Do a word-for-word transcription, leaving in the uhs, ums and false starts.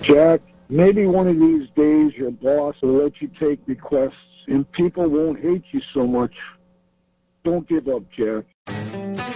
Jack, maybe one of these days your boss will let you take requests and people won't hate you so much. Don't give up, Jack.